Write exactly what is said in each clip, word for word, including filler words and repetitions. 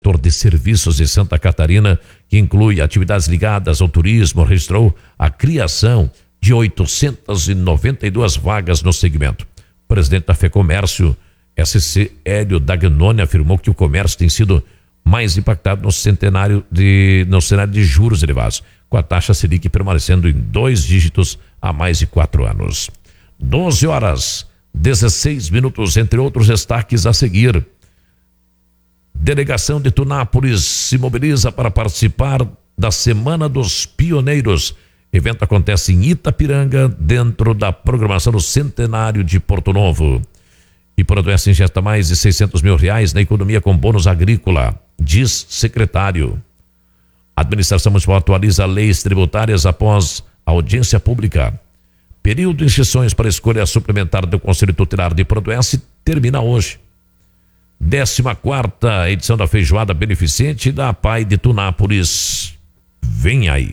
setor de serviços de Santa Catarina, que inclui atividades ligadas ao turismo, registrou a criação de oitocentas e noventa e duas vagas no segmento. O presidente da FEComércio, S C Hélio Dagnoni, afirmou que o comércio tem sido mais impactado no centenário de, no cenário de juros elevados, com a taxa Selic permanecendo em dois dígitos há mais de quatro anos. doze horas, dezesseis minutos, entre outros destaques a seguir. Delegação de Tunápolis se mobiliza para participar da Semana dos Pioneiros. Evento acontece em Itapiranga, dentro da programação do Centenário de Porto Novo. E Prodoeste ingesta mais de seiscentos mil reais na economia com bônus agrícola, diz secretário. A administração municipal atualiza leis tributárias após audiência pública. Período de inscrições para escolha suplementar do Conselho Tutelar de Prodoeste termina hoje. décima quarta edição da Feijoada Beneficente da Pai de Tunápolis. Vem aí.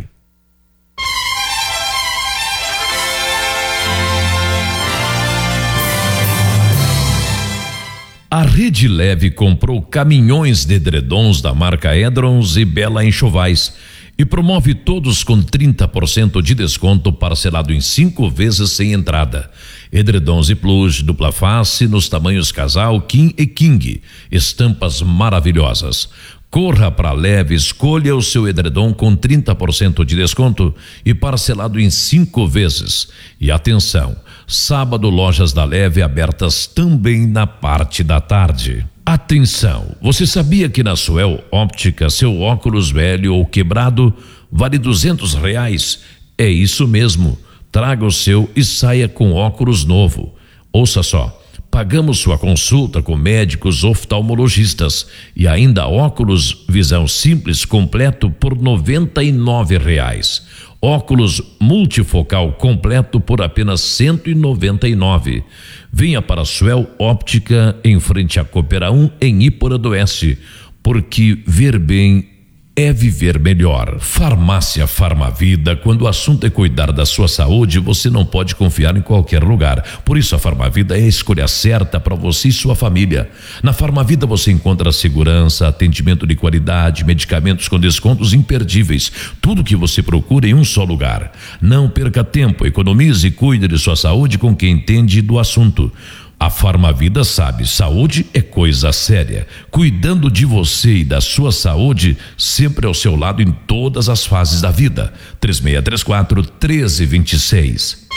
A Rede Leve comprou caminhões de edredons da marca Edrons e Bela Enxovais e promove todos com trinta por cento de desconto parcelado em cinco vezes sem entrada. Edredons e plush dupla face nos tamanhos casal, king e king, estampas maravilhosas. Corra para Leve, escolha o seu edredom com trinta por cento de desconto e parcelado em cinco vezes. E atenção, sábado lojas da Leve abertas também na parte da tarde. Atenção, você sabia que na Suel Óptica seu óculos velho ou quebrado vale duzentos reais? É isso mesmo, traga o seu e saia com óculos novo. Ouça só, pagamos sua consulta com médicos oftalmologistas e ainda óculos visão simples completo por noventa e nove reais. Óculos multifocal completo por apenas cento e noventa e nove. Venha para a Suel Óptica em frente à Coopera um em Ípora do Oeste, porque ver bem é viver melhor. Farmácia Farmavida, quando o assunto é cuidar da sua saúde, você não pode confiar em qualquer lugar. Por isso a Farmavida é a escolha certa para você e sua família. Na Farmavida você encontra segurança, atendimento de qualidade, medicamentos com descontos imperdíveis. Tudo que você procura em um só lugar. Não perca tempo, economize e cuide de sua saúde com quem entende do assunto. A Farmavida sabe, saúde é coisa séria. Cuidando de você e da sua saúde, sempre ao seu lado em todas as fases da vida. três seis três quatro, um três dois seis.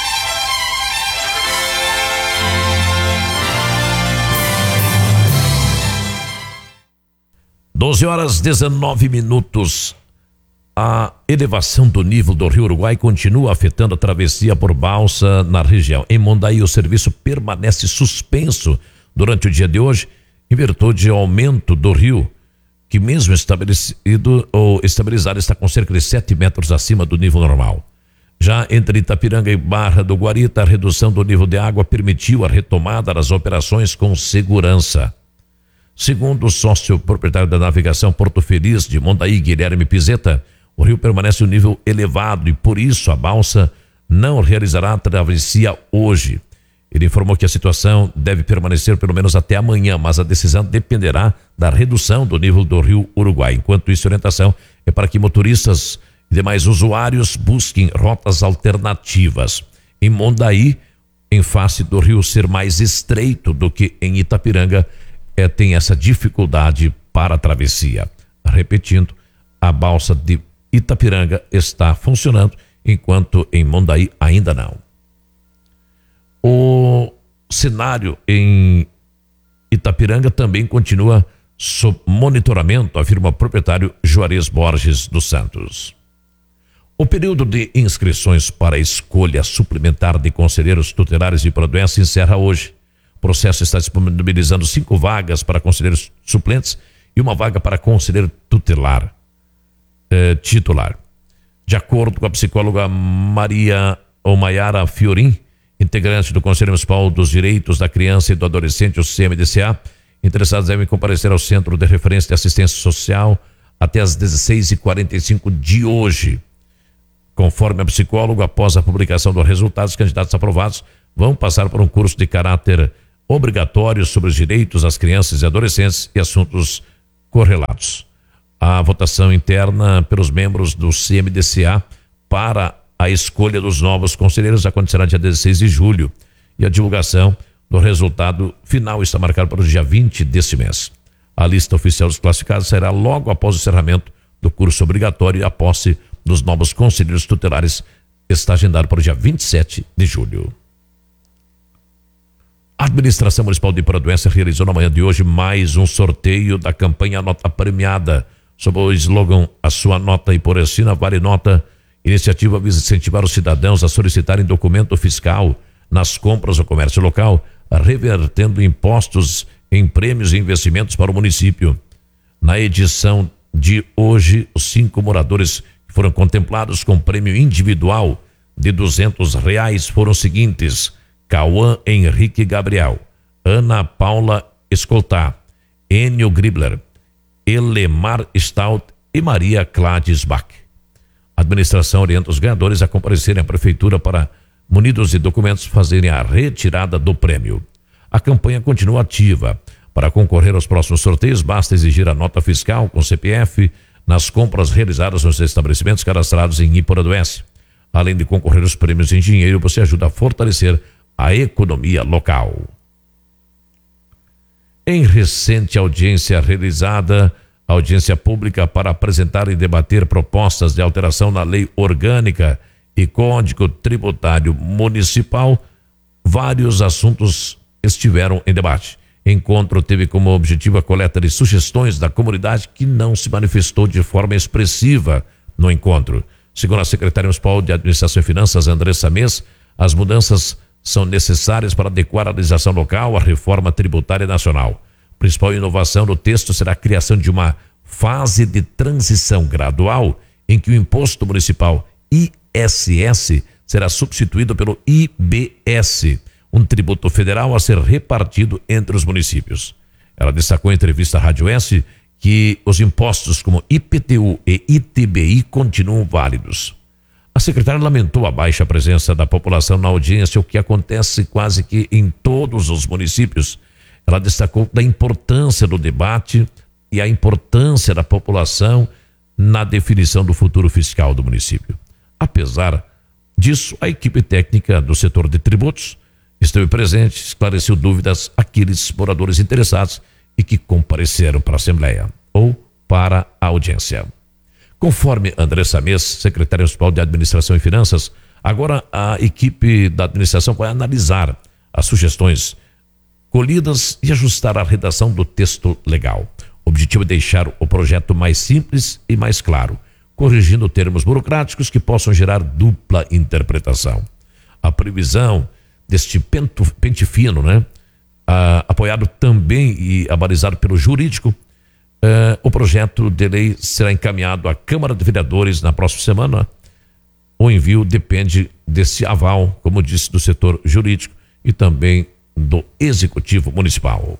doze horas, dezenove minutos. A elevação do nível do Rio Uruguai continua afetando a travessia por balsa na região. Em Mondaí, o serviço permanece suspenso durante o dia de hoje, em virtude do aumento do rio, que mesmo estabelecido ou estabilizado está com cerca de sete metros acima do nível normal. Já entre Itapiranga e Barra do Guarita, a redução do nível de água permitiu a retomada das operações com segurança. Segundo o sócio proprietário da navegação Porto Feliz de Mondaí, Guilherme Pizeta, o rio permanece em um nível elevado e por isso a balsa não realizará a travessia hoje. Ele informou que a situação deve permanecer pelo menos até amanhã, mas a decisão dependerá da redução do nível do Rio Uruguai. Enquanto isso, a orientação é para que motoristas e demais usuários busquem rotas alternativas. Em Mondaí, em face do rio ser mais estreito do que em Itapiranga, é, tem essa dificuldade para a travessia. Repetindo, a balsa de Itapiranga está funcionando, enquanto em Mondaí ainda não. O cenário em Itapiranga também continua sob monitoramento, afirma o proprietário Juarez Borges dos Santos. O período de inscrições para a escolha suplementar de conselheiros tutelares de Prodoeste encerra hoje. O processo está disponibilizando cinco vagas para conselheiros suplentes e uma vaga para conselheiro tutelar. Eh, titular. De acordo com a psicóloga Maria ou Maiara Fiorim, integrante do Conselho Municipal dos Direitos da Criança e do Adolescente, o C M D C A, interessados devem comparecer ao Centro de Referência de Assistência Social até às dezesseis e quarenta e cinco de hoje. Conforme a psicóloga, após a publicação dos resultados, os candidatos aprovados vão passar por um curso de caráter obrigatório sobre os direitos das crianças e adolescentes e assuntos correlatos. A votação interna pelos membros do C M D C A para a escolha dos novos conselheiros acontecerá dia dezesseis de julho e a divulgação do resultado final está marcada para o dia vinte deste mês. A lista oficial dos classificados será logo após o encerramento do curso obrigatório e a posse dos novos conselheiros tutelares está agendado para o dia vinte e sete de julho. A Administração Municipal de Iparanduense realizou na manhã de hoje mais um sorteio da campanha Nota Premiada, sob o slogan A Sua Nota Iporecina Vale Nota. Iniciativa visa incentivar os cidadãos a solicitarem documento fiscal nas compras do comércio local, revertendo impostos em prêmios e investimentos para o município. Na edição de hoje, os cinco moradores que foram contemplados com prêmio individual de duzentos reais foram os seguintes: Cauã Henrique Gabriel, Ana Paula Escoltá, Enio Gribler, Elemar Stout e Maria Cláudia Bach. A administração orienta os ganhadores a comparecerem à prefeitura para, munidos de documentos, fazerem a retirada do prêmio. A campanha continua ativa. Para concorrer aos próximos sorteios, basta exigir a nota fiscal com C P F nas compras realizadas nos estabelecimentos cadastrados em Iparanduense. Além de concorrer aos prêmios em dinheiro, você ajuda a fortalecer a economia local. Em recente audiência realizada, audiência pública para apresentar e debater propostas de alteração na Lei Orgânica e Código Tributário Municipal, vários assuntos estiveram em debate. Encontro teve como objetivo a coleta de sugestões da comunidade que não se manifestou de forma expressiva no encontro. Segundo a secretária municipal de Administração e Finanças, Andressa Mês, as mudanças são necessárias para adequar a legislação local à reforma tributária nacional. A principal inovação do texto será a criação de uma fase de transição gradual em que o imposto municipal I S S será substituído pelo I B S, um tributo federal a ser repartido entre os municípios. Ela destacou em entrevista à Rádio S que os impostos como I P T U e I T B I continuam válidos. A secretária lamentou a baixa presença da população na audiência, o que acontece quase que em todos os municípios. Ela destacou da importância do debate e a importância da população na definição do futuro fiscal do município. Apesar disso, a equipe técnica do setor de tributos esteve presente, esclareceu dúvidas àqueles moradores interessados e que compareceram para a Assembleia ou para a audiência. Conforme Andressa Mês, secretária municipal de Administração e Finanças, agora a equipe da administração vai analisar as sugestões colhidas e ajustar a redação do texto legal. O objetivo é deixar o projeto mais simples e mais claro, corrigindo termos burocráticos que possam gerar dupla interpretação. A previsão deste pento, pente fino, né? Ah, apoiado também e abalizado pelo jurídico, ah, o projeto de lei será encaminhado à Câmara de Vereadores na próxima semana. O envio depende desse aval, como disse, do setor jurídico e também do Executivo Municipal.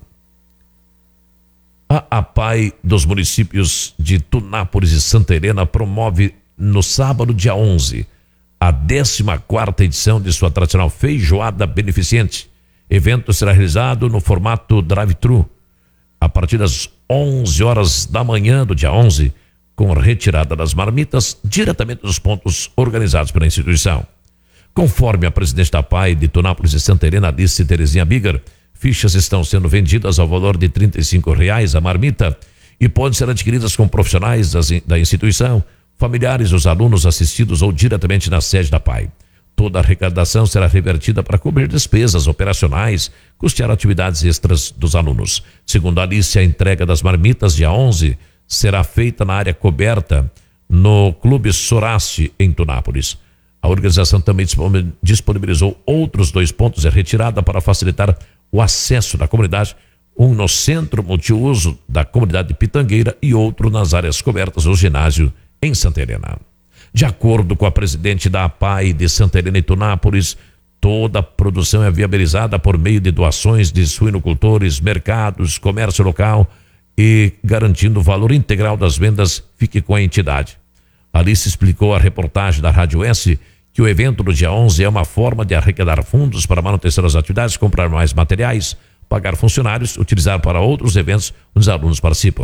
A APAI dos municípios de Tunápolis e Santa Helena promove no sábado, dia onze, a décima quarta edição de sua tradicional feijoada beneficente. Evento será realizado no formato drive-thru a partir das onze horas da manhã do dia onze, com retirada das marmitas diretamente dos pontos organizados pela instituição. Conforme a presidente da APAI de Tunápolis e Santa Helena, Alice Terezinha Bigar, fichas estão sendo vendidas ao valor de trinta e cinco reais a marmita e podem ser adquiridas com profissionais das, da instituição, familiares dos alunos assistidos ou diretamente na sede da APAI. Toda a arrecadação será revertida para cobrir despesas operacionais, custear atividades extras dos alunos. Segundo a Alice, a entrega das marmitas dia onze será feita na área coberta no Clube Sorace, em Tunápolis. A organização também disponibilizou outros dois pontos de retirada para facilitar o acesso da comunidade, um no centro multiuso da comunidade de Pitangueira e outro nas áreas cobertas do ginásio em Santa Helena. De acordo com a presidente da APAI de Santa Helena e Tunápolis, toda a produção é viabilizada por meio de doações de suinocultores, mercados, comércio local e garantindo o valor integral das vendas fique com a entidade. Alice explicou à reportagem da Rádio S que o evento do dia onze é uma forma de arrecadar fundos para manutenção das atividades, comprar mais materiais, pagar funcionários, utilizar para outros eventos onde os alunos participam.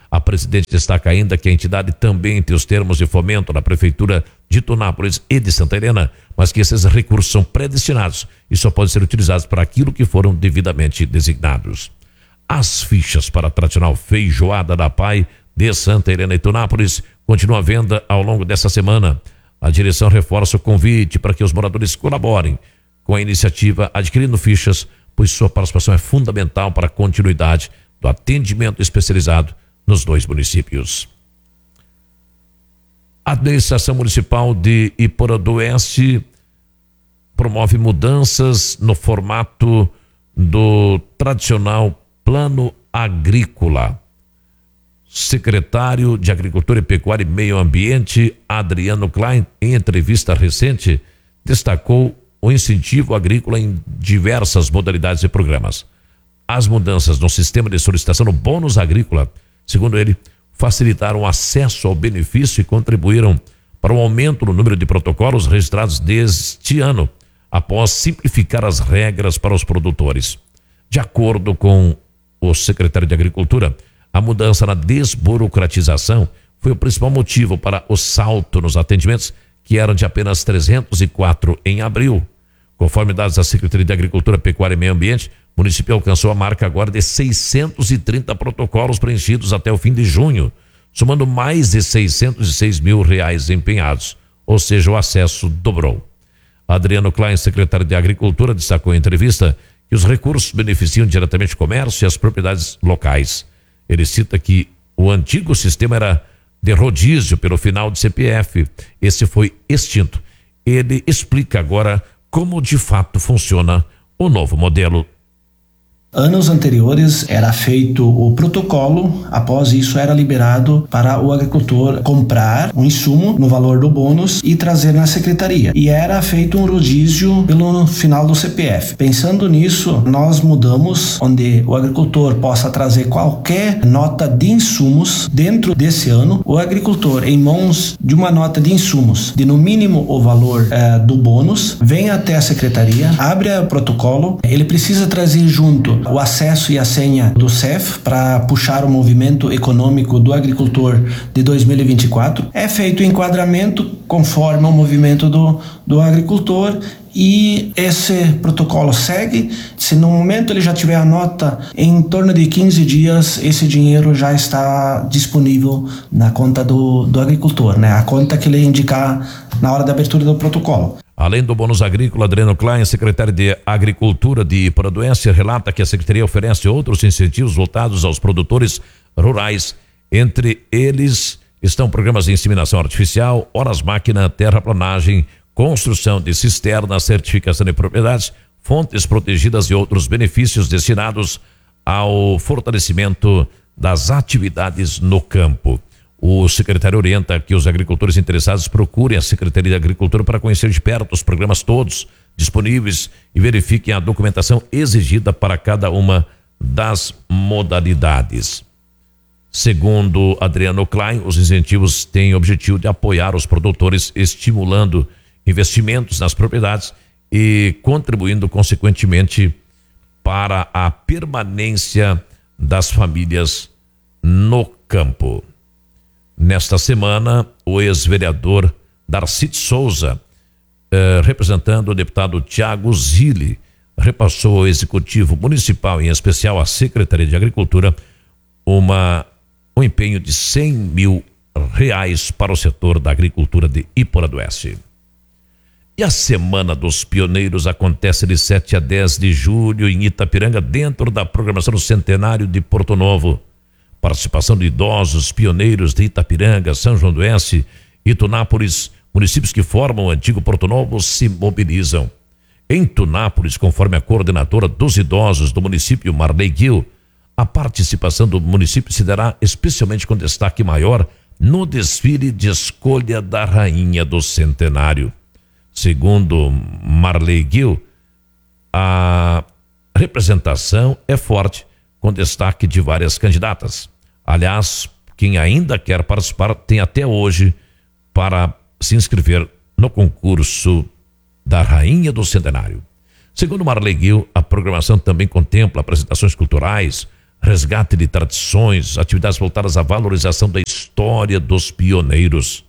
A presidente destaca ainda que a entidade também tem os termos de fomento da Prefeitura de Tunápolis e de Santa Helena, mas que esses recursos são predestinados e só podem ser utilizados para aquilo que foram devidamente designados. As fichas para a tradicional feijoada da Pai de Santa Helena e Tunápolis continuam à venda ao longo dessa semana. A direção reforça o convite para que os moradores colaborem com a iniciativa adquirindo fichas, pois sua participação é fundamental para a continuidade do atendimento especializado nos dois municípios. A administração municipal de Iporã do Oeste promove mudanças no formato do tradicional plano agrícola. Secretário de Agricultura e Pecuária e Meio Ambiente, Adriano Klein, em entrevista recente, destacou o incentivo agrícola em diversas modalidades e programas. As mudanças no sistema de solicitação do bônus agrícola, segundo ele, facilitaram o acesso ao benefício e contribuíram para o aumento no número de protocolos registrados deste ano, após simplificar as regras para os produtores. De acordo com o secretário de Agricultura, a mudança na desburocratização foi o principal motivo para o salto nos atendimentos, que eram de apenas trezentos e quatro em abril. Conforme dados da Secretaria de Agricultura, Pecuária e Meio Ambiente, o município alcançou a marca agora de seiscentos e trinta protocolos preenchidos até o fim de junho, somando mais de seiscentos e seis mil reais empenhados, ou seja, o acesso dobrou. Adriano Klein, secretário de Agricultura, destacou em entrevista que os recursos beneficiam diretamente o comércio e as propriedades locais. Ele cita que o antigo sistema era de rodízio pelo final de C P F. Esse foi extinto. Ele explica agora como de fato funciona o novo modelo. Anos anteriores era feito o protocolo, após isso era liberado para o agricultor comprar um insumo no valor do bônus e trazer na secretaria. E era feito um rodízio pelo final do C P F. Pensando nisso, nós mudamos onde o agricultor possa trazer qualquer nota de insumos dentro desse ano. O agricultor, em mãos de uma nota de insumos de no mínimo o valor eh, do bônus, vem até a secretaria, abre o protocolo, ele precisa trazer junto o acesso e a senha do C E F para puxar o movimento econômico do agricultor de dois mil e vinte e quatro. É feito o enquadramento conforme o movimento do, do agricultor e esse protocolo segue. Se no momento ele já tiver a nota, em torno de quinze dias, esse dinheiro já está disponível na conta do, do agricultor, né? A conta que ele indicar na hora da abertura do protocolo. Além do bônus agrícola, Adriano Klein, secretário de Agricultura de Iporã do Oeste, relata que a Secretaria oferece outros incentivos voltados aos produtores rurais. Entre eles estão programas de inseminação artificial, horas máquina, terraplanagem, construção de cisternas, certificação de propriedades, fontes protegidas e outros benefícios destinados ao fortalecimento das atividades no campo. O secretário orienta que os agricultores interessados procurem a Secretaria de Agricultura para conhecer de perto os programas todos disponíveis e verifiquem a documentação exigida para cada uma das modalidades. Segundo Adriano Klein, os incentivos têm o objetivo de apoiar os produtores, estimulando investimentos nas propriedades e contribuindo consequentemente para a permanência das famílias no campo. Nesta semana, o ex-vereador Darcy Souza, eh, representando o deputado Tiago Zilli, repassou ao Executivo Municipal, em especial à Secretaria de Agricultura, uma, um empenho de cem mil reais para o setor da agricultura de Iporã do Oeste. E a Semana dos Pioneiros acontece de sete a dez de julho em Itapiranga, dentro da programação do Centenário de Porto Novo. Participação de idosos, pioneiros de Itapiranga, São João do Oeste e Tunápolis, municípios que formam o antigo Porto Novo, se mobilizam. Em Tunápolis, conforme a coordenadora dos idosos do município, Marley Gil, a participação do município se dará especialmente com destaque maior no desfile de escolha da Rainha do Centenário. Segundo Marley Gil, a representação é forte, com destaque de várias candidatas. Aliás, quem ainda quer participar tem até hoje para se inscrever no concurso da Rainha do Centenário. Segundo Marley Gil, a programação também contempla apresentações culturais, resgate de tradições, atividades voltadas à valorização da história dos pioneiros.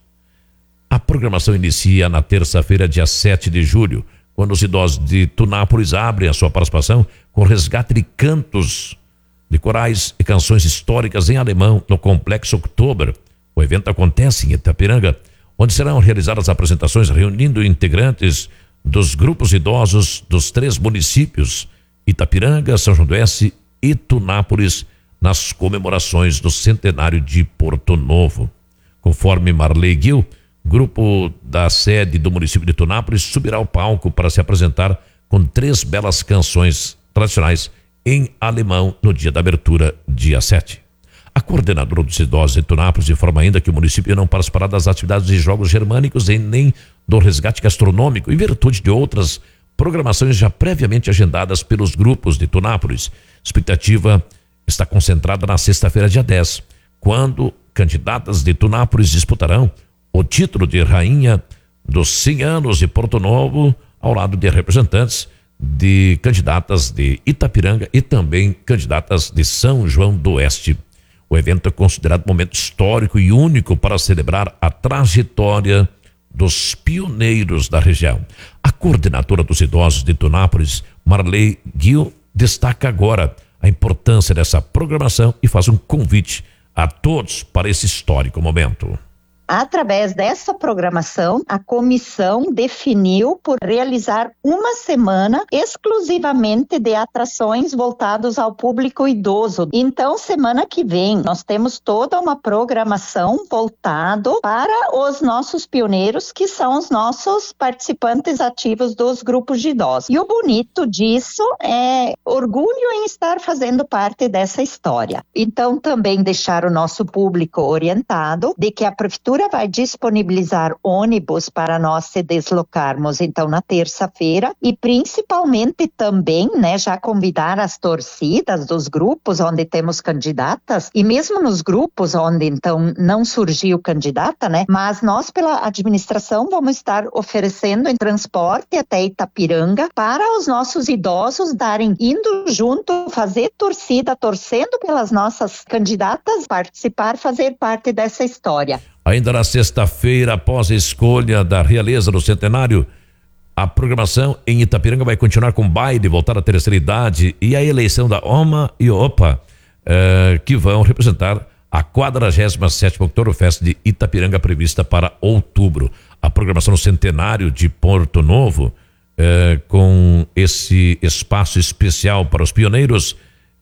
A programação inicia na terça-feira, dia sete de julho, quando os idosos de Tunápolis abrem a sua participação com resgate de cantos de corais e canções históricas em alemão no Complexo Oktober. O evento acontece em Itapiranga, onde serão realizadas apresentações reunindo integrantes dos grupos idosos dos três municípios, Itapiranga, São João do Oeste e Tunápolis, nas comemorações do centenário de Porto Novo. Conforme Marley Gil, grupo da sede do município de Tunápolis subirá ao palco para se apresentar com três belas canções tradicionais em alemão no dia da abertura, dia sete. A coordenadora dos idosos de Tunápolis informa ainda que o município não participará das atividades de jogos germânicos e nem do resgate gastronômico, em virtude de outras programações já previamente agendadas pelos grupos de Tunápolis. A expectativa está concentrada na sexta-feira, dia dez, quando candidatas de Tunápolis disputarão o título de rainha dos cem anos de Porto Novo, ao lado de representantes de candidatas de Itapiranga e também candidatas de São João do Oeste. O evento é considerado um momento histórico e único para celebrar a trajetória dos pioneiros da região. A coordenadora dos idosos de Tunápolis, Marley Gil, destaca agora a importância dessa programação e faz um convite a todos para esse histórico momento. Através dessa programação, a comissão definiu por realizar uma semana exclusivamente de atrações voltadas ao público idoso. Então, semana que vem, nós temos toda uma programação voltada para os nossos pioneiros, que são os nossos participantes ativos dos grupos de idosos. E o bonito disso é orgulho em estar fazendo parte dessa história. Então, também deixar o nosso público orientado de que a prefeitura vai disponibilizar ônibus para nós se deslocarmos, então, na terça-feira, e principalmente também, né, já convidar as torcidas dos grupos onde temos candidatas, e mesmo nos grupos onde, então, não surgiu candidata, né, mas nós, pela administração, vamos estar oferecendo em transporte até Itapiranga para os nossos idosos darem, indo junto, fazer torcida, torcendo pelas nossas candidatas, participar, fazer parte dessa história. Ainda na sexta-feira, após a escolha da realeza do centenário, a programação em Itapiranga vai continuar com baile, voltar à terceira idade e a eleição da OMA e OPA, eh, que vão representar a quadragésima sétima Oktoberfest de Itapiranga, prevista para outubro. A programação no centenário de Porto Novo, eh, com esse espaço especial para os pioneiros,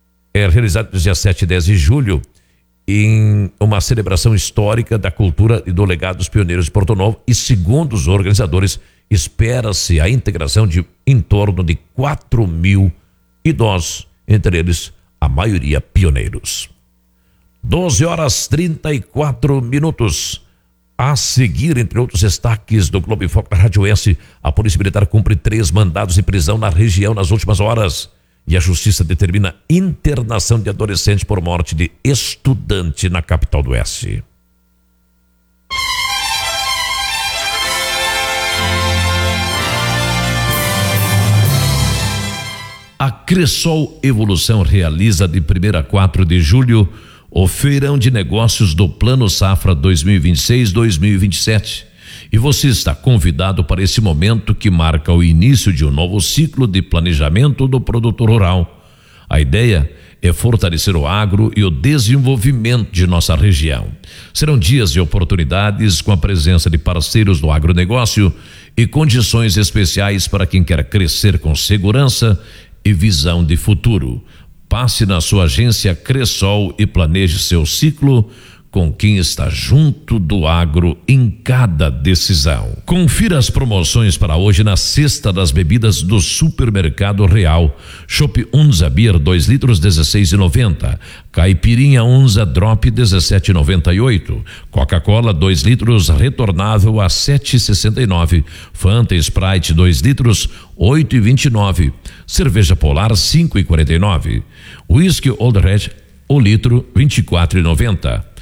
é realizado nos dias sete e dez de julho, em uma celebração histórica da cultura e do legado dos pioneiros de Porto Novo, e segundo os organizadores, espera-se a integração de em torno de quatro mil idosos, entre eles a maioria pioneiros. doze horas trinta e quatro minutos. A seguir, entre outros destaques do Globo em Foco da Rádio S, a Polícia Militar cumpre três mandados de prisão na região nas últimas horas. E a Justiça determina internação de adolescente por morte de estudante na capital do Oeste. A Cressol Evolução realiza de primeiro a quatro de julho o Feirão de Negócios do Plano Safra dois mil e vinte e seis a dois mil e vinte e sete. E você está convidado para esse momento que marca o início de um novo ciclo de planejamento do produtor rural. A ideia é fortalecer o agro e o desenvolvimento de nossa região. Serão dias de oportunidades com a presença de parceiros do agronegócio e condições especiais para quem quer crescer com segurança e visão de futuro. Passe na sua agência Cressol e planeje seu ciclo com quem está junto do agro em cada decisão. Confira as promoções para hoje na cesta das bebidas do Supermercado Real. Chopp Unza Beer dois litros dezesseis reais e noventa centavos. Caipirinha Unza Drop dezessete reais e noventa e oito centavos. Coca-Cola dois litros retornável a sete reais e sessenta e nove centavos. Fanta Sprite dois litros oito reais e vinte e nove centavos. Cerveja Polar cinco reais e quarenta e nove centavos. Whisky Old Red o litro vinte e quatro reais e noventa centavos.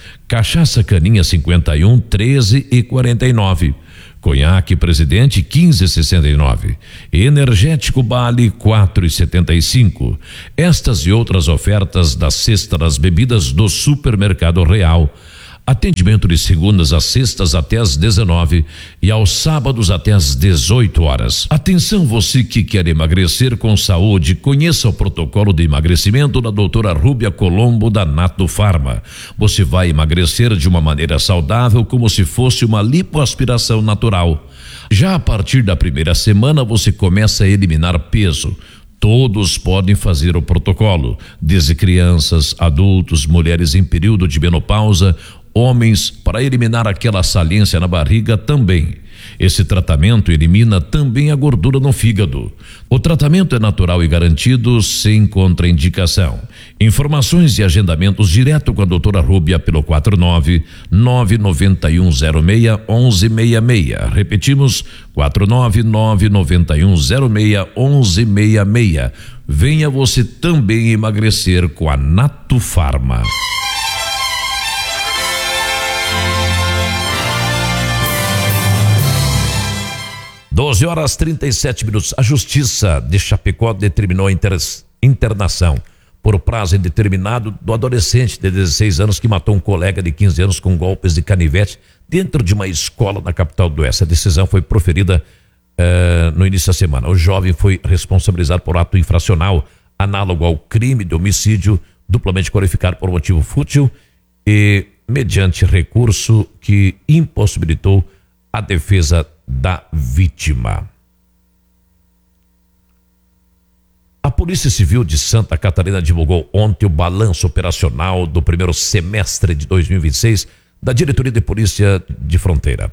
Cachaça Caninha cinquenta e um, treze e quarenta e nove. Conhaque Presidente quinze e sessenta e nove. Energético Bale quatro e setenta e cinco. Estas e outras ofertas da cesta das bebidas do Supermercado Real. Atendimento de segundas a sextas até às dezenove e aos sábados até às dezoito horas. Atenção, você que quer emagrecer com saúde, conheça o protocolo de emagrecimento da doutora Rúbia Colombo da Nato Farma. Você vai emagrecer de uma maneira saudável, como se fosse uma lipoaspiração natural. Já a partir da primeira semana você começa a eliminar peso. Todos podem fazer o protocolo, desde crianças, adultos, mulheres em período de menopausa, homens, para eliminar aquela saliência na barriga também. Esse tratamento elimina também a gordura no fígado. O tratamento é natural e garantido, sem contraindicação. Informações e agendamentos direto com a doutora Rúbia pelo quatro nove nove nove um zero seis um um seis seis. Repetimos, quatro nove nove nove um zero seis um um seis seis. Venha você também emagrecer com a Nato Farma. doze horas trinta e sete minutos. A Justiça de Chapecó determinou a inter... internação por prazo indeterminado do adolescente de dezesseis anos que matou um colega de quinze anos com golpes de canivete dentro de uma escola na capital do Oeste. A decisão foi proferida uh, no início da semana. O jovem foi responsabilizado por ato infracional análogo ao crime de homicídio duplamente qualificado por motivo fútil e mediante recurso que impossibilitou a defesa da vítima. A Polícia Civil de Santa Catarina divulgou ontem o balanço operacional do primeiro semestre de dois mil e vinte e seis da Diretoria de Polícia de Fronteira.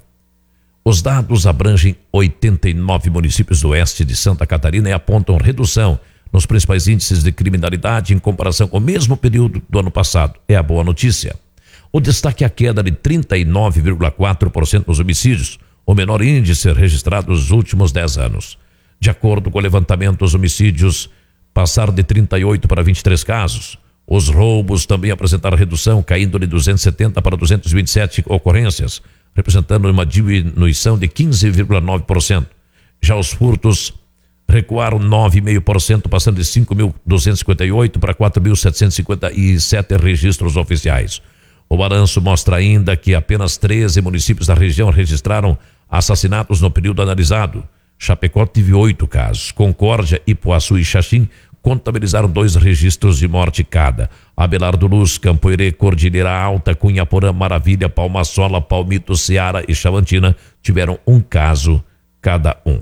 Os dados abrangem oitenta e nove municípios do oeste de Santa Catarina e apontam redução nos principais índices de criminalidade em comparação com o mesmo período do ano passado. É a boa notícia. O destaque é a queda de trinta e nove vírgula quatro por cento nos homicídios, o menor índice registrado nos últimos dez anos. De acordo com o levantamento, os homicídios passaram de trinta e oito para vinte e três casos. Os roubos também apresentaram redução, caindo de duzentos e setenta para duzentos e vinte e sete ocorrências, representando uma diminuição de quinze vírgula nove por cento. Já os furtos recuaram nove vírgula cinco por cento, passando de cinco mil duzentos e cinquenta e oito para quatro mil setecentos e cinquenta e sete registros oficiais. O balanço mostra ainda que apenas treze municípios da região registraram assassinatos no período analisado. Chapecó teve oito casos. Concórdia, Ipuaçu e Xaxim contabilizaram dois registros de morte cada. Abelardo Luz, Campoerê, Cordilheira Alta, Cunhaporã, Maravilha, Palmasola, Palmito, Ceará e Chavantina tiveram um caso cada um.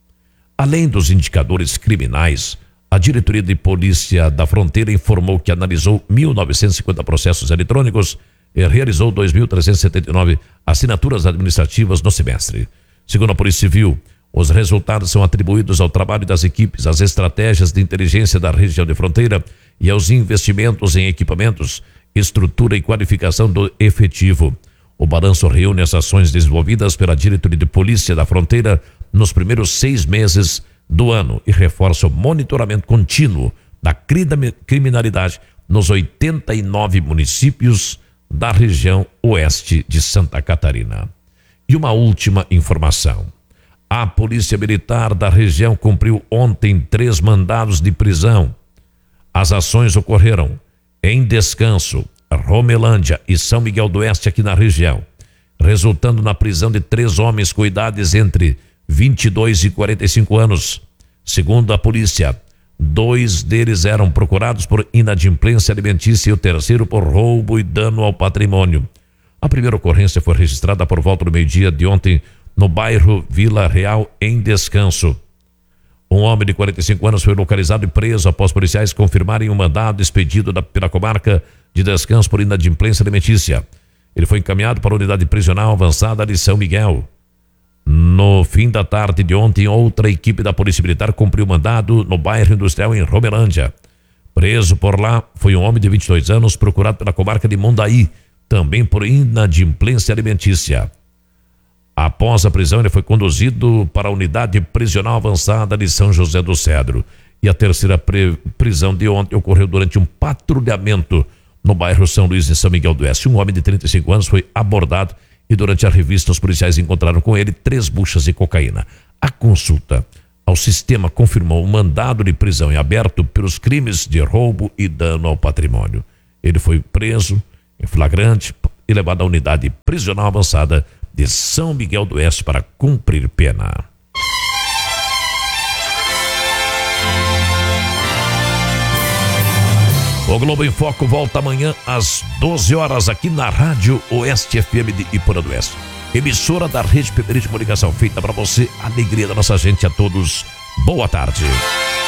Além dos indicadores criminais, a Diretoria de Polícia da Fronteira informou que analisou mil novecentos e cinquenta processos eletrônicos e realizou dois mil trezentos e setenta e nove assinaturas administrativas no semestre. Segundo a Polícia Civil, os resultados são atribuídos ao trabalho das equipes, às estratégias de inteligência da região de fronteira e aos investimentos em equipamentos, estrutura e qualificação do efetivo. O balanço reúne as ações desenvolvidas pela Diretoria de Polícia da Fronteira nos primeiros seis meses do ano e reforça o monitoramento contínuo da criminalidade nos oitenta e nove municípios da região oeste de Santa Catarina. E uma última informação. A Polícia Militar da região cumpriu ontem três mandados de prisão. As ações ocorreram em Descanso, Romelândia e São Miguel do Oeste aqui na região, resultando na prisão de três homens com idades entre vinte e dois e quarenta e cinco anos. Segundo a polícia, dois deles eram procurados por inadimplência alimentícia e o terceiro por roubo e dano ao patrimônio. A primeira ocorrência foi registrada por volta do meio-dia de ontem no bairro Vila Real, em Descanso. Um homem de quarenta e cinco anos foi localizado e preso após policiais confirmarem um mandado expedido da, pela comarca de Descanso por inadimplência alimentícia. Ele foi encaminhado para a unidade prisional avançada de São Miguel. No fim da tarde de ontem, outra equipe da Polícia Militar cumpriu mandado no bairro industrial em Romelândia. Preso por lá foi um homem de vinte e dois anos procurado pela comarca de Mondaí, também por inadimplência alimentícia. Após a prisão, ele foi conduzido para a unidade prisional avançada de São José do Cedro. E a terceira prisão de ontem ocorreu durante um patrulhamento no bairro São Luís, em São Miguel do Oeste. Um homem de trinta e cinco anos foi abordado e durante a revista os policiais encontraram com ele três buchas de cocaína. A consulta ao sistema confirmou o mandado de prisão em aberto pelos crimes de roubo e dano ao patrimônio. Ele foi preso em flagrante e levado à unidade prisional avançada de São Miguel do Oeste para cumprir pena. O Globo em Foco volta amanhã às doze horas aqui na Rádio Oeste F M de Iporã do Oeste. Emissora da Rede Peperi de Comunicação, feita para você, alegria da nossa gente. A todos, boa tarde.